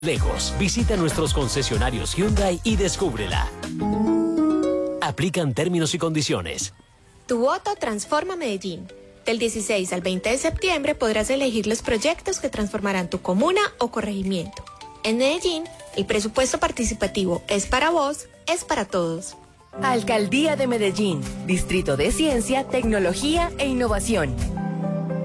lejos. Visita nuestros concesionarios Hyundai y descúbrela. Aplican términos y condiciones. Tu voto transforma Medellín. Del 16 al 20 de septiembre podrás elegir los proyectos que transformarán tu comuna o corregimiento. En Medellín, el presupuesto participativo es para vos, es para todos. Alcaldía de Medellín, Distrito de Ciencia, Tecnología e Innovación.